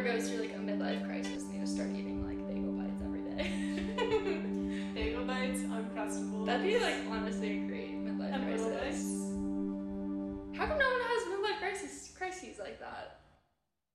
goes through like a midlife crisis and you just start eating like bagel bites every day. Bagel bites, Uncrustables. That'd be like honestly a great